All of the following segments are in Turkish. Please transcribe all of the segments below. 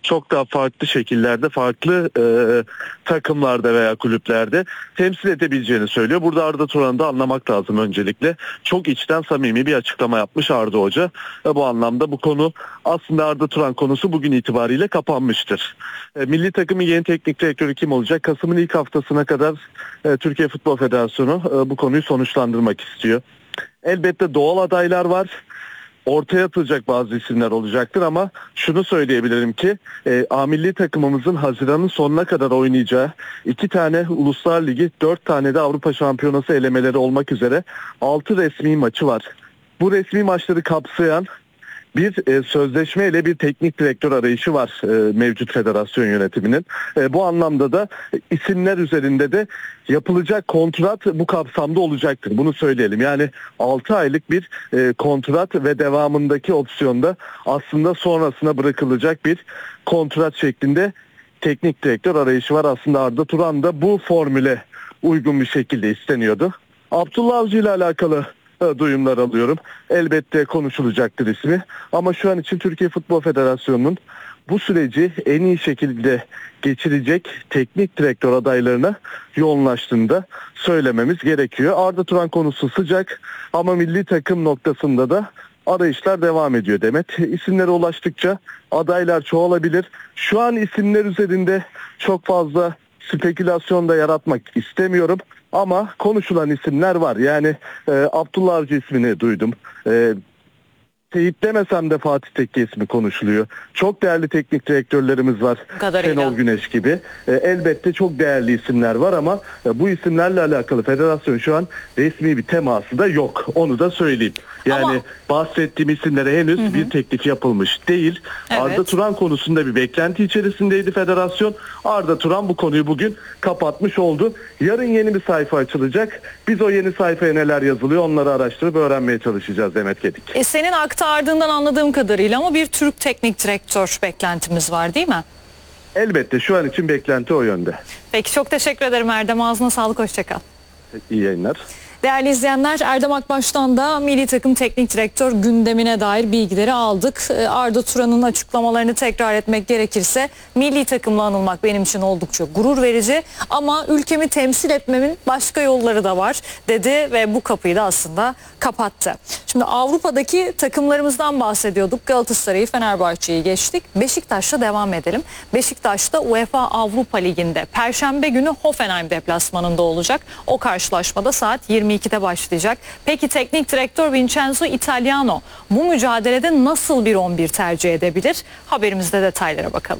çok daha farklı şekillerde, farklı takımlarda veya kulüplerde temsil edebileceğini söylüyor. Burada Arda Turan'ı da anlamak lazım öncelikle. Çok içten samimi bir açıklama yapmış Arda Hoca. Ve bu anlamda bu konu, aslında Arda Turan konusu bugün itibariyle kapanmıştır. Milli takımın yeni teknik direktörü kim olacak? Kasım'ın ilk haftasına kadar Türkiye Futbol Federasyonu bu konuyu sonuçlandırmak istiyor. Elbette doğal adaylar var. Ortaya atılacak bazı isimler olacaktır ama şunu söyleyebilirim ki A milli takımımızın Haziran'ın sonuna kadar oynayacağı 2 tane Uluslar Ligi, 4 tane de Avrupa Şampiyonası elemeleri olmak üzere 6 resmi maçı var. Bu resmi maçları kapsayan bir sözleşmeyle bir teknik direktör arayışı var mevcut federasyon yönetiminin. Bu anlamda da isimler üzerinde de yapılacak kontrat bu kapsamda olacaktır. Bunu söyleyelim. Yani 6 aylık bir kontrat ve devamındaki opsiyonda aslında sonrasına bırakılacak bir kontrat şeklinde teknik direktör arayışı var. Aslında Arda Turan da bu formüle uygun bir şekilde isteniyordu. Abdullah Avcı ile alakalı duyumlar alıyorum. Elbette konuşulacaktır ismi. Ama şu an için Türkiye Futbol Federasyonu'nun bu süreci en iyi şekilde geçirecek teknik direktör adaylarına yoğunlaştığını da söylememiz gerekiyor. Arda Turan konusu sıcak ama milli takım noktasında da arayışlar devam ediyor Demet. İsimlere ulaştıkça adaylar çoğalabilir. Şu an isimler üzerinde çok fazla spekülasyon da yaratmak istemiyorum. Ama konuşulan isimler var. Yani Abdullah Avcı ismini duydum. Teyit demesem de Fatih Tekke ismi konuşuluyor. Çok değerli teknik direktörlerimiz var. Şenol Güneş gibi. Elbette çok değerli isimler var ama bu isimlerle alakalı federasyon şu an resmi bir teması da yok. Onu da söyleyeyim. Yani ama bahsettiğim isimlere henüz bir teklif yapılmış değil. Evet. Arda Turan konusunda bir beklenti içerisindeydi federasyon. Arda Turan bu konuyu bugün kapatmış oldu. Yarın yeni bir sayfa açılacak. Biz o yeni sayfaya neler yazılıyor onları araştırıp öğrenmeye çalışacağız Demet Gedik. Senin aktardığından anladığım kadarıyla ama bir Türk teknik direktör beklentimiz var değil mi? Elbette şu an için beklenti o yönde. Peki çok teşekkür ederim Erdem. Ağzına sağlık, hoşça kal. İyi yayınlar. Değerli izleyenler, Erdem Akbaş'tan da milli takım teknik direktör gündemine dair bilgileri aldık. Arda Turan'ın açıklamalarını tekrar etmek gerekirse milli takımla anılmak benim için oldukça gurur verici ama ülkemi temsil etmemin başka yolları da var dedi ve bu kapıyı da aslında kapattı. Şimdi Avrupa'daki takımlarımızdan bahsediyorduk. Galatasaray'ı, Fenerbahçe'yi geçtik. Beşiktaş'la devam edelim. Beşiktaş'ta UEFA Avrupa Ligi'nde Perşembe günü Hoffenheim deplasmanında olacak. O karşılaşmada saat 22'de başlayacak. Peki teknik direktör Vincenzo Italiano bu mücadelede nasıl bir 11 tercih edebilir? Haberimizde detaylara bakalım.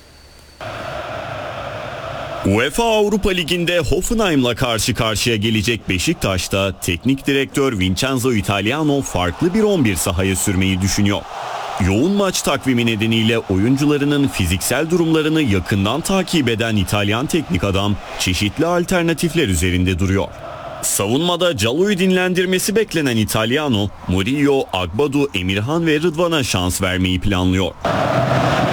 UEFA Avrupa Ligi'nde Hoffenheim'la karşı karşıya gelecek Beşiktaş'ta teknik direktör Vincenzo Italiano farklı bir 11 sahaya sürmeyi düşünüyor. Yoğun maç takvimi nedeniyle oyuncularının fiziksel durumlarını yakından takip eden İtalyan teknik adam çeşitli alternatifler üzerinde duruyor. Savunmada Calo'yu dinlendirmesi beklenen Italiano, Murillo, Agbadu, Emirhan ve Rıdvan'a şans vermeyi planlıyor.